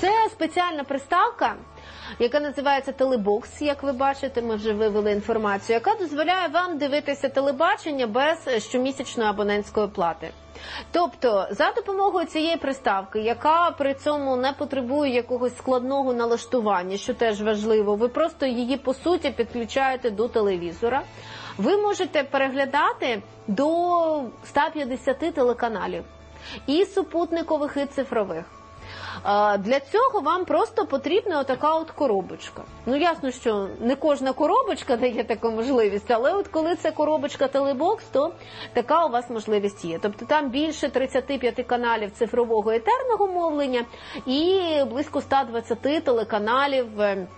Це спеціальна приставка, яка називається телебокс, як ви бачите, ми вже вивели інформацію, яка дозволяє вам дивитися телебачення без щомісячної абонентської плати. Тобто, за допомогою цієї приставки, яка при цьому не потребує якогось складного налаштування, що теж важливо, ви просто її, по суті, підключаєте до телевізора, ви можете переглядати до 150 телеканалів, і супутникових, і цифрових. Для цього вам просто потрібна отака от коробочка. Ну, ясно, що не кожна коробочка дає таку можливість, але от коли це коробочка телебокс, то така у вас можливість є. Тобто там більше 35 каналів цифрового етерного мовлення і близько 120 телеканалів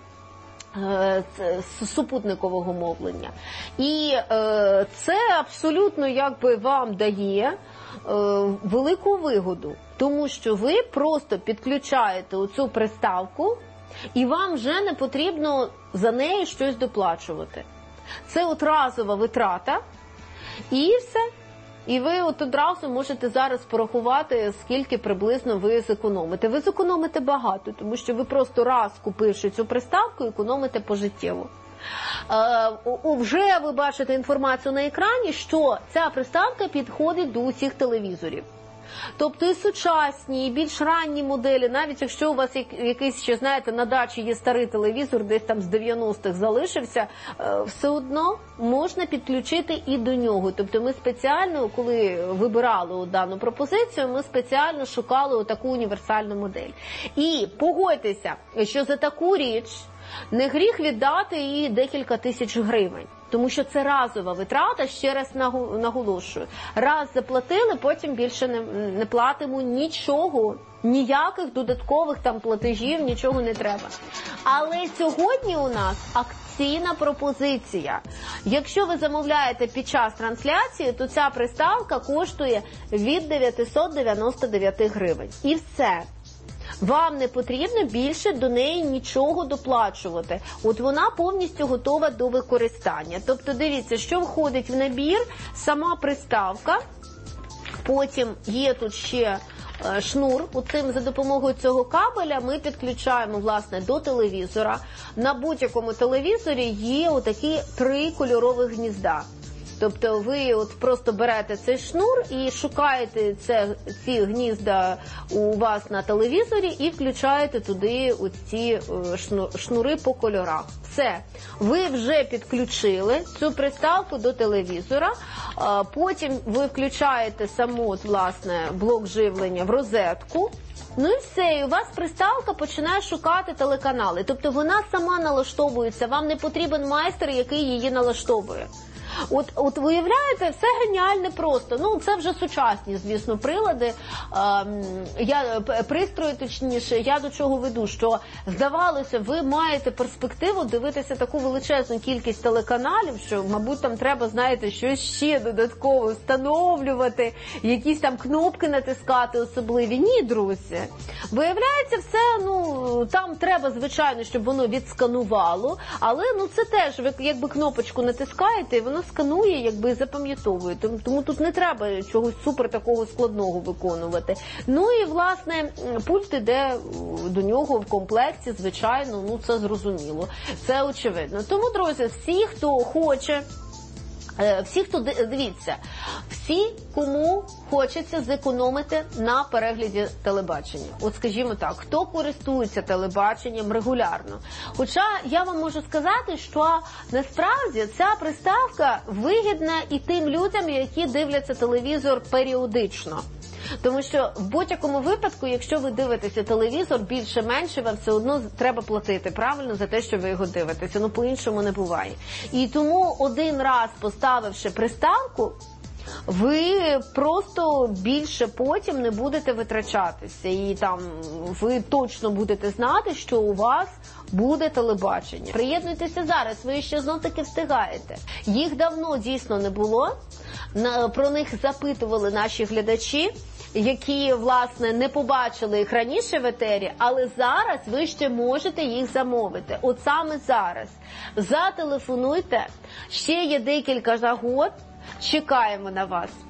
супутникового мовлення. І це абсолютно якби вам дає велику вигоду, тому що ви просто підключаєте оцю приставку і вам вже не потрібно за неї щось доплачувати. Це от разова витрата і все. І ви от одразу можете зараз порахувати, скільки приблизно ви зекономите. Ви зекономите багато, тому що ви просто раз купивши цю приставку, економите пожиттєво. Вже ви бачите інформацію на екрані, що ця приставка підходить до усіх телевізорів. Тобто і сучасні, і більш ранні моделі, навіть якщо у вас якийсь, ще знаєте, на дачі є старий телевізор, десь там з 90-х залишився, все одно можна підключити і до нього. Тобто ми спеціально, коли вибирали дану пропозицію, ми спеціально шукали таку універсальну модель. І погодьтеся, що за таку річ не гріх віддати їй декілька тисяч гривень. Тому що це разова витрата, ще раз наголошую. Раз заплатили, потім більше не платимо нічого, ніяких додаткових там платежів, нічого не треба. Але сьогодні у нас акційна пропозиція. Якщо ви замовляєте під час трансляції, то ця приставка коштує від 999 гривень. І все. Вам не потрібно більше до неї нічого доплачувати. От вона повністю готова до використання. Тобто дивіться, що входить в набір, сама приставка, потім є тут ще шнур. За допомогою цього кабеля ми підключаємо, власне, до телевізора. На будь-якому телевізорі є отакі 3 кольорових гнізда. Тобто ви от просто берете цей шнур і шукаєте ці гнізда у вас на телевізорі і включаєте туди ці шнури по кольорах. Все. Ви вже підключили цю приставку до телевізора, потім ви включаєте саму, власне, блок живлення в розетку. Ну і все, і у вас приставка починає шукати телеканали. Тобто вона сама налаштовується, вам не потрібен майстер, який її налаштовує. От виявляєте, все геніальне просто. Ну, це вже сучасні, звісно, прилади, пристрої, точніше. Я до чого веду, що, здавалося, ви маєте перспективу дивитися таку величезну кількість телеканалів, що, мабуть, там треба, знаєте, щось ще додатково встановлювати, якісь там кнопки натискати особливі. Ні, друзі. Виявляється, все, там треба, звичайно, щоб воно відсканувало, але, це теж, ви якби кнопочку натискаєте, і воно сканує, якби запам'ятовує. Тому тут не треба чогось супер такого складного виконувати. Ну і, власне, пульт іде до нього в комплекті, звичайно, це зрозуміло. Це очевидно. Тому, друзі, всі, хто хоче, дивіться, всі, кому хочеться зекономити на перегляді телебачення. От скажімо так, хто користується телебаченням регулярно. Хоча я вам можу сказати, що насправді ця приставка вигідна і тим людям, які дивляться телевізор періодично. Тому що в будь-якому випадку, якщо ви дивитеся телевізор, більше-менше вам все одно треба платити, правильно, за те, що ви його дивитеся. По-іншому не буває. І тому один раз поставивши приставку, ви просто більше потім не будете витрачатися. І там ви точно будете знати, що у вас буде телебачення. Приєднуйтеся зараз, ви ще знов-таки встигаєте. Їх давно дійсно не було. Про них запитували наші глядачі, які, власне, не побачили їх раніше в етері, але зараз ви ще можете їх замовити. От саме зараз. Зателефонуйте, ще є декілька нагод, чекаємо на вас.